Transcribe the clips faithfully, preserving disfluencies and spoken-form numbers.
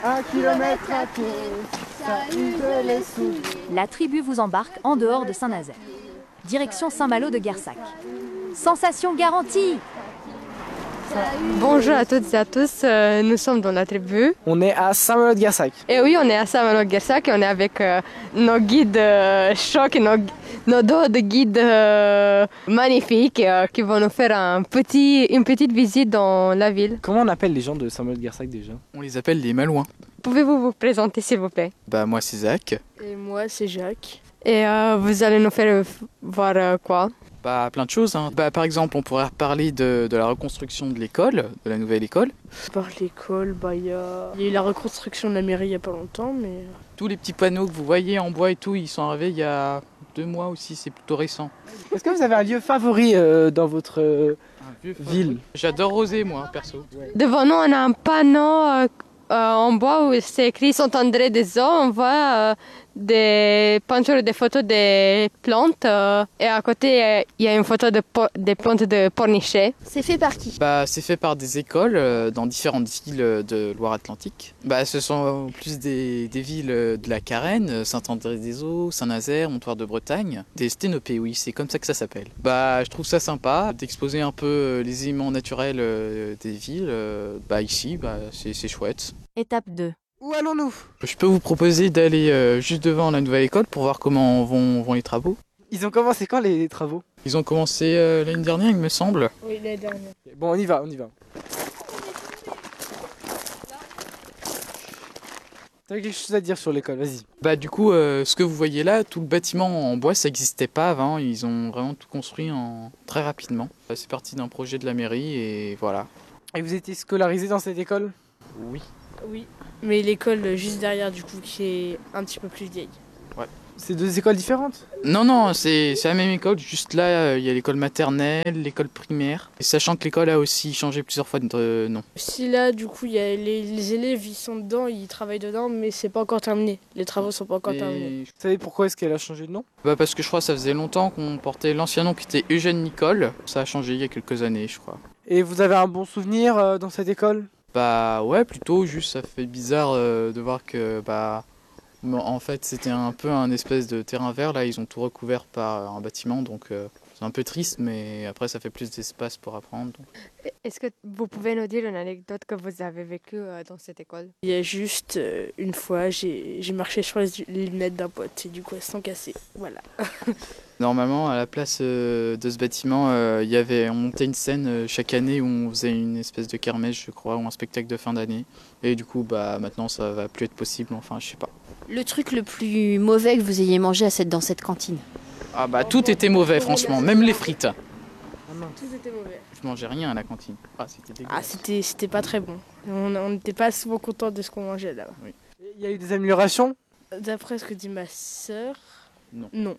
Un kilomètre à pied, ça use les sous. La tribu vous embarque en dehors de Saint-Nazaire. Direction Saint-Malo de Guersac. Sensation garantie! Bonjour à toutes et à tous, euh, nous sommes dans la tribu. On est à Saint-Malo de Guersac. Et oui, on est à Saint-Malo de Guersac et on est avec euh, nos guides euh, chocs et nos, nos deux de guides euh, magnifiques euh, qui vont nous faire un petit, une petite visite dans la ville. Comment on appelle les gens de Saint-Malo de Guersac déjà? On les appelle les Malouins. Pouvez-vous vous présenter s'il vous plaît? Bah moi c'est Zach. Et moi c'est Jacques. Et euh, vous allez nous faire voir euh, quoi? Bah plein de choses. Hein. Bah, par exemple, on pourrait parler de, de la reconstruction de l'école, de la nouvelle école. Par l'école, bah il y a... y a eu la reconstruction de la mairie il n'y a pas longtemps, mais... Tous les petits panneaux que vous voyez en bois et tout, ils sont arrivés il y a deux mois aussi, c'est plutôt récent. Est-ce que vous avez un lieu favori euh, dans votre euh, ville? J'adore Rosé, moi, perso. Devant nous, on a un panneau euh, euh, en bois où c'est écrit Saint-André des Eaux. On voit euh, des peintures, des photos des plantes. Euh, et à côté, euh, il y a une photo de po- des plantes de pornichet. C'est fait par qui? Bah, c'est fait par des écoles euh, dans différentes villes de Loire-Atlantique. Bah, ce sont plus des, des villes de la Carène, Saint-André-des-Eaux, Saint-Nazaire, Montoire de Bretagne. Des sténopées, oui, c'est comme ça que ça s'appelle. Bah, je trouve ça sympa d'exposer un peu les éléments naturels euh, des villes. Euh, bah, ici, bah, c'est, c'est chouette. Étape deux. Où allons-nous? Je peux vous proposer d'aller euh, juste devant la nouvelle école pour voir comment vont, vont les travaux. Ils ont commencé quand les, les travaux? Ils ont commencé euh, l'année dernière, il me semble. Oui, l'année dernière. Bon, on y va, on y va. T'as quelque chose à dire sur l'école, vas-y. Bah du coup, euh, ce que vous voyez là, tout le bâtiment en bois, ça n'existait pas avant. Ils ont vraiment tout construit en très rapidement. C'est parti d'un projet de la mairie et voilà. Et vous étiez scolarisé dans cette école? Oui. Oui, mais l'école juste derrière du coup qui est un petit peu plus vieille. C'est deux écoles différentes? Non, non, c'est, c'est la même école. Juste là, il y a l'école maternelle, l'école primaire. Et sachant que l'école a aussi changé plusieurs fois de euh, nom. Si là du coup il y a les, les élèves ils sont dedans, ils travaillent dedans, mais c'est pas encore terminé. Les travaux sont pas encore Et- terminés. Vous savez pourquoi est-ce qu'elle a changé de nom? Bah parce que je crois que ça faisait longtemps qu'on portait l'ancien nom qui était Eugène Nicole. Ça a changé il y a quelques années, je crois. Et vous avez un bon souvenir euh, dans cette école? Bah ouais, plutôt, juste ça fait bizarre euh, de voir que bah en fait c'était un peu un espèce de terrain vert, là ils ont tout recouvert par un bâtiment, donc euh, c'est un peu triste, mais après ça fait plus d'espace pour apprendre. Donc. Est-ce que vous pouvez nous dire une anecdote que vous avez vécue euh, dans cette école? Il y a juste euh, une fois j'ai, j'ai marché sur les lunettes d'un pote et du coup elles sont cassées. Voilà. Normalement à la place euh, de ce bâtiment, euh, il y avait, on montait une scène euh, chaque année où on faisait une espèce de kermesse, je crois, ou un spectacle de fin d'année. Et du coup bah maintenant ça va plus être possible, enfin je sais pas. Le truc le plus mauvais que vous ayez mangé à cette, dans cette cantine? Ah bah tout était mauvais franchement, même les frites. Tout était mauvais. Je mangeais rien à la cantine. Ah c'était Ah dégueulasse. c'était, c'était pas très bon. On on n'était pas souvent content de ce qu'on mangeait là-bas. Il y a eu des améliorations? D'après ce que dit ma sœur, Non. non.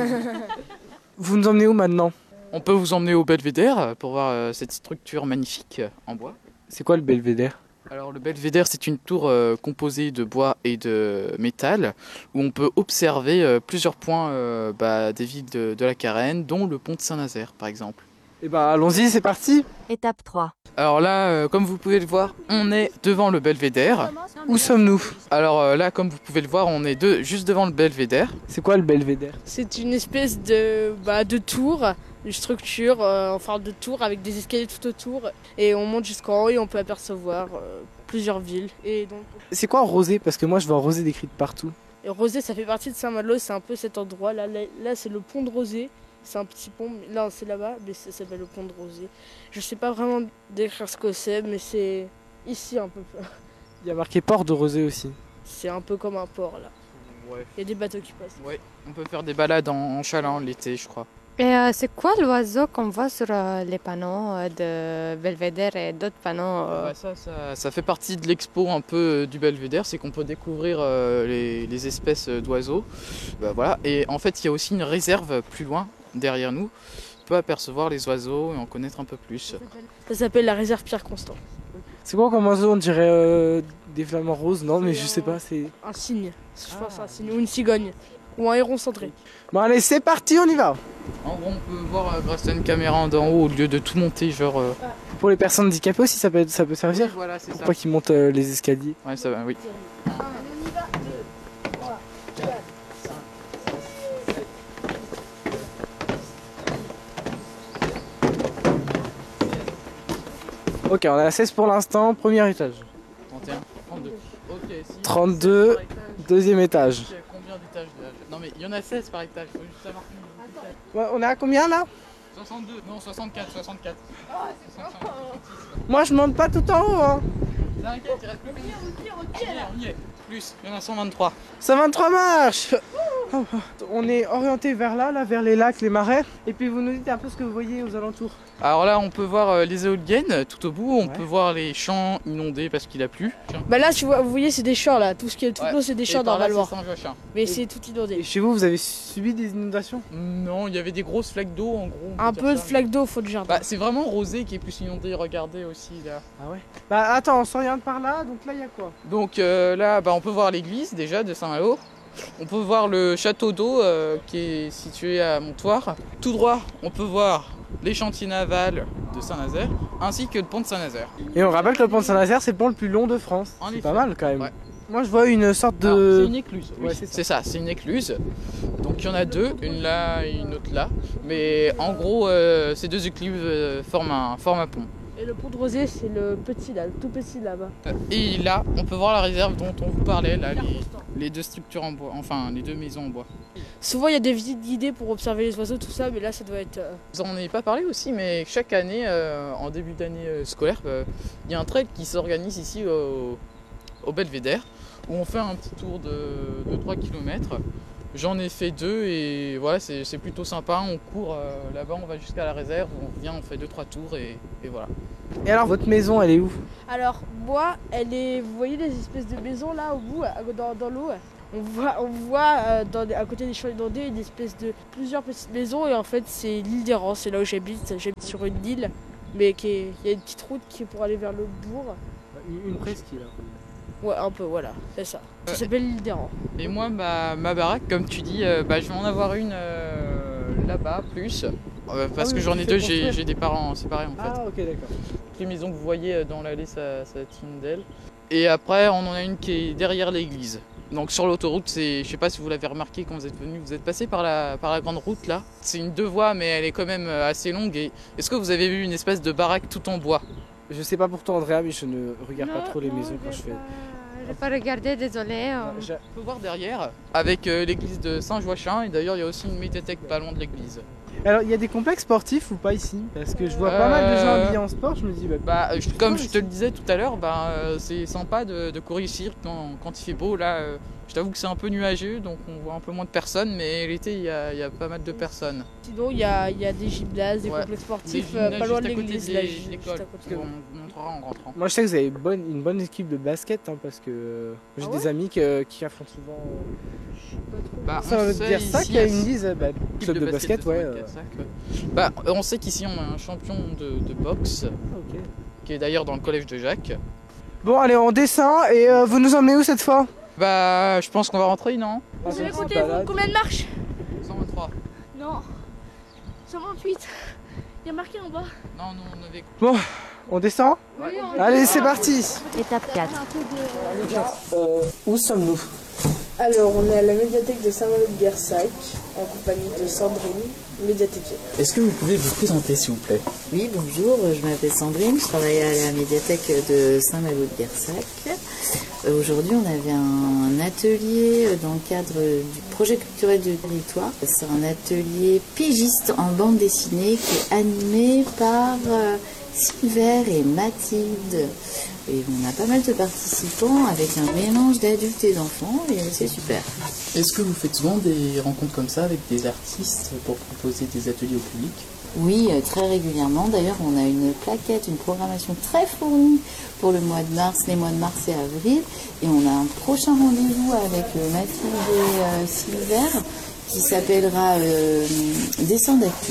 Vous nous emmenez où maintenant? On peut vous emmener au Belvédère pour voir euh, cette structure magnifique euh, en bois. C'est quoi le belvédère? Alors le Belvédère, c'est une tour euh, composée de bois et de métal où on peut observer euh, plusieurs points euh, bah, des villes de, de la Carène, dont le pont de Saint-Nazaire par exemple. Eh ben allons-y, c'est parti. Étape trois. Alors là, euh, comme vous pouvez le voir, on est devant le Belvédère. Où sommes-nous? Alors euh, là, comme vous pouvez le voir, on est de, juste devant le Belvédère. C'est quoi le belvédère? C'est une espèce de, bah, de tour, une structure euh, en forme de tour avec des escaliers tout autour. Et on monte jusqu'en haut et on peut apercevoir euh, plusieurs villes. Et donc, C'est quoi Rosé? Parce que moi je vois Rosé décrit de partout. et Rosé, ça fait partie de Saint-Malo, c'est un peu cet endroit. Là, là, là, c'est le pont de Rosé. C'est un petit pont, mais là c'est là-bas, mais ça s'appelle le pont de Rosé. Je sais pas vraiment décrire ce que c'est, mais c'est ici un peu. Il y a marqué port de Rosé aussi. C'est un peu comme un port là. Ouais. Il y a des bateaux qui passent. Ouais. On peut faire des balades en, en chaland l'été, je crois. Et euh, c'est quoi l'oiseau qu'on voit sur euh, les panneaux euh, de Belvédère et d'autres panneaux euh, Bah, ça, ça, ça fait partie de l'expo un peu euh, du Belvédère, c'est qu'on peut découvrir euh, les, les espèces euh, d'oiseaux. Bah, voilà. Et en fait, il y a aussi une réserve plus loin, derrière nous. On peut apercevoir les oiseaux et en connaître un peu plus. Ça s'appelle la réserve Pierre Constant. C'est quoi comme oiseau? On dirait euh, des flamants roses? Non mais je sais pas, c'est... Un cygne, je pense un cygne, ou une cigogne, ou un héron centré. Bon allez, c'est parti, on y va. En gros, on peut voir euh, grâce à une caméra d'en haut, au lieu de tout monter, genre euh, Pour les personnes handicapées aussi, ça peut, ça peut servir. Oui, voilà, c'est Pour ça. pas qu'ils montent euh, les escaliers. Ouais, ça va, oui. Ok, on est à seize pour l'instant, premier étage. trente et un, trente-deux. Ok, si. trente-deux, par étage, deuxième étage. il y a combien d'étages déjà? Non, mais il y en a seize par étage, faut juste savoir combien d'étages. Ouais, on est à combien là? soixante-deux, non, soixante-quatre, soixante-quatre. Moi je monte pas tout en haut hein. T'inquiète, il reste plus. On y est, on y est. Plus, il y en a cent vingt-trois. cent vingt-trois marches. On est orienté vers là, là, vers les lacs, les marais. Et puis vous nous dites un peu ce que vous voyez aux alentours. Alors là, on peut voir euh, les éoliennes tout au bout, on Ouais. peut voir les champs inondés parce qu'il a plu. Bah là, tu vois, vous voyez, c'est des champs là. Tout ce qui est tout Ouais. l'eau, c'est des Et champs par dans là, Valois. c'est Saint-Joachim. Mais c'est tout Et inondé. chez vous, vous avez subi des inondations? Non, il y avait des grosses flaques d'eau en gros. on Un peut peu dire de ça. flaques d'eau au fond du jardin. Bah, c'est vraiment Rosé qui est plus inondé, regardez aussi là. Ah ouais. Bah attends, on s'oriente par là, donc là il y a quoi? Donc euh, là, bah, on peut voir l'église déjà de Saint-Malo. On peut voir le château d'eau euh, qui est situé à Montoire. Tout droit, on peut voir les chantiers navals de Saint-Nazaire ainsi que le pont de Saint-Nazaire. Et on rappelle que le pont de Saint-Nazaire, c'est le pont le plus long de France. En C'est effet. pas mal quand même. Ouais. Moi je vois une sorte Alors, de... c'est une écluse, oui, Ouais, c'est ça. c'est ça, c'est une écluse. Donc il y en a deux, une là et une autre là. Mais en gros, euh, ces deux écluses euh, forment, un, forment un pont. Et le pont de Rosé, c'est le petit là, le tout petit là-bas. Euh, Et là, on peut voir la réserve dont on vous parlait, là, les, les deux structures en bois, enfin les deux maisons en bois. Souvent, il y a des visites guidées pour observer les oiseaux, tout ça, mais là, ça doit être. euh, Vous en avez pas parlé aussi, mais chaque année, euh, en début d'année euh, scolaire, euh, il y a un trail qui s'organise ici au, au Belvédère, où on fait un petit tour de, de trois kilomètres. J'en ai fait deux et voilà, c'est c'est plutôt sympa. On court euh, là-bas, on va jusqu'à la réserve, on revient, on fait deux trois tours et, et voilà. Et alors votre maison, elle est où? Alors, moi, elle est. Vous voyez les espèces de maisons là au bout, à- dans, dans l'eau? On voit, on voit euh, dans, à côté des champs inondés une espèce de. Plusieurs petites maisons, et en fait, c'est l'île des Rangs, c'est là où j'habite. J'habite sur une île, mais qui est- il y a une petite route qui est pour aller vers le bourg. Une presqu'île. Ouais, un peu, voilà, c'est ça. Ça Ouais. s'appelle l'île des Rangs. Et moi, ma, ma baraque, comme tu dis, euh, bah, je vais en avoir une euh, là-bas, plus. Euh, parce Ah oui, que j'en tu ai fais deux, j'ai construire. j'ai des parents séparés en fait. Ah ok d'accord. Les maisons que vous voyez euh, dans l'allée, ça, ça tine d'elle. Et après, on en a une qui est derrière l'église. Donc sur l'autoroute, c'est, je sais pas si vous l'avez remarqué quand vous êtes venu, vous êtes passé par la, par la grande route là. C'est une deux voies, mais elle est quand même euh, assez longue. Et est-ce que vous avez vu une espèce de baraque tout en bois? Je sais pas pour toi Andrea, mais je ne regarde pas trop les maisons quand je fais... Je n'ai pas regardé, désolé. euh. J'ai- On peut voir derrière, avec euh, l'église de Saint-Joachim. Et d'ailleurs, il y a aussi une médiathèque pas loin de l'église. Alors il y a des complexes sportifs ou pas ici? Parce que je vois pas mal de gens Euh, habillés en sport, je me dis... Bah, Bah, euh, je- comme je te ici. le disais tout à l'heure, bah, euh, c'est sympa de, de courir ici quand, quand il fait beau. Là, euh, je t'avoue que c'est un peu nuageux, donc on voit un peu moins de personnes, mais l'été, il y a, il y a pas mal de personnes. Sinon, il y a, il y a des gymnases, des Ouais. complexes Des sportifs, euh, gymnases pas loin de juste à côté l'église. des- là, de juste l'école. à côté. On vous montrera en rentrant. Moi je sais que vous avez une bonne, une bonne équipe de basket, hein, parce que euh, j'ai Ah des ouais amis que- qui affrontent souvent... Bah, Ça on veut sait dire ça ici, qu'il y a à- une lise, bah, équipe club de basket, de ouais. Saint-Macaire, euh, Sac, ouais. Bah, on sait qu'ici, on a un champion de, de boxe, ok. qui est d'ailleurs dans le collège de Jacques. Bon allez, on descend et euh, vous nous emmenez où cette fois? Bah, je pense qu'on va rentrer, non On Vous avez se compté balade. vous, combien de marches? cent vingt-trois. Non. cent vingt-huit. Il y a marqué en bas. Non, non, on avait... On descend? Allez, c'est parti. Étape quatre. Euh, où sommes-nous? Alors, on est à la médiathèque de Saint-Malo de Guersac, en compagnie de Sandrine, médiathécaire. Est-ce que vous pouvez vous présenter, s'il vous plaît? Oui, bonjour, je m'appelle Sandrine, je travaille à la médiathèque de Saint-Malo de Guersac. Euh, Aujourd'hui, on avait un atelier dans le cadre du projet culturel du territoire. C'est un atelier pigiste en bande dessinée qui est animé par euh, Sylvain et Mathilde. Et on a pas mal de participants avec un mélange d'adultes et d'enfants et c'est super. Est-ce que vous faites souvent des rencontres comme ça avec des artistes pour proposer des ateliers au public? Oui, euh, très régulièrement. D'ailleurs, on a une plaquette, une programmation très fournie pour le mois de mars, les mois de mars et avril. Et on a un prochain rendez-vous avec euh, Mathilde et euh, Sylvain qui s'appellera euh, Descend d'actu.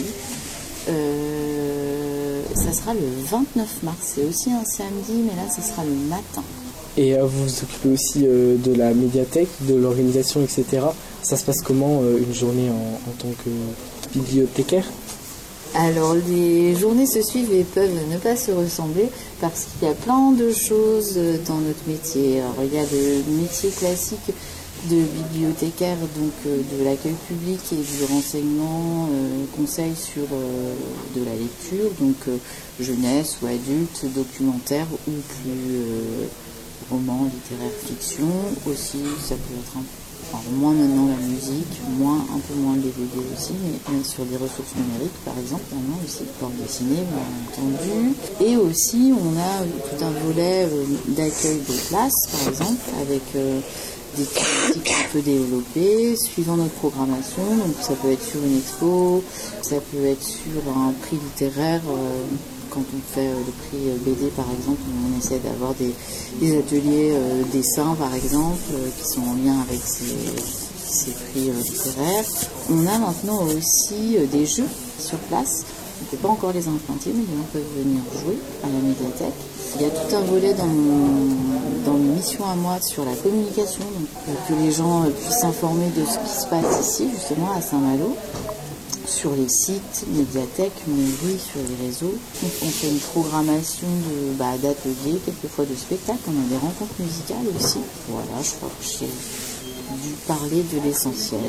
Euh, ça sera le vingt-neuf mars. C'est aussi un samedi, mais là, ce sera le matin. Et euh, vous vous occupez aussi euh, de la médiathèque, de l'organisation, et cetera. Ça se passe comment euh, une journée en, en tant que bibliothécaire? Alors les journées se suivent et peuvent ne pas se ressembler parce qu'il y a plein de choses dans notre métier. Alors il y a le métier classique de bibliothécaire, donc euh, de l'accueil public et du renseignement, euh, conseil sur euh, de la lecture, donc euh, jeunesse ou adulte, documentaire ou plus euh, roman, littéraire, fiction. Aussi, ça peut être un Alors, moins maintenant la musique, moins, un peu moins les V D aussi, mais, mais sur des ressources numériques par exemple, maintenant aussi, bande dessinée bien entendu. Et aussi on a tout un volet euh, d'accueil de classe par exemple, avec euh, des thématiques un peu développées, suivant notre programmation. Donc ça peut être sur une expo, ça peut être sur un prix littéraire. Euh, Quand on fait le prix B D par exemple, on essaie d'avoir des, des ateliers euh, dessins par exemple, euh, qui sont en lien avec ces, ces prix euh, littéraires. On a maintenant aussi euh, des jeux sur place. On ne peut pas encore les implanter, mais les gens peuvent venir jouer à la médiathèque. Il y a tout un volet dans, mon, dans mes missions à moi sur la communication, donc, euh, que les gens euh, puissent s'informer de ce qui se passe ici, justement à Saint-Malo, sur les sites, médiathèques, mairies, sur les réseaux. Donc, on fait une programmation de, bah, d'ateliers, quelquefois de spectacles. On a des rencontres musicales aussi. Voilà, je crois que j'ai dû parler de l'essentiel.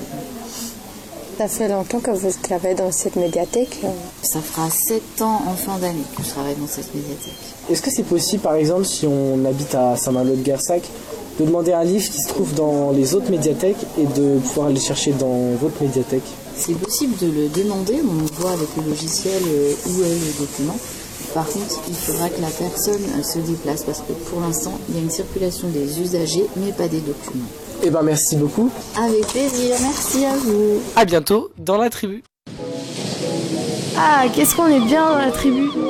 Ça fait longtemps que vous travaillez dans cette médiathèque? Ça fera sept ans en fin d'année que je travaille dans cette médiathèque. Est-ce que c'est possible, par exemple, si on habite à Saint-Malo de Guersac, de demander un livre qui se trouve dans les autres médiathèques et de pouvoir le chercher dans votre médiathèque? C'est possible de le demander, on voit avec le logiciel où est le document. Par contre, il faudra que la personne se déplace parce que pour l'instant, il y a une circulation des usagers, mais pas des documents. Eh ben merci beaucoup. Avec plaisir, merci à vous. À bientôt dans la tribu. Ah, qu'est-ce qu'on est bien dans la tribu.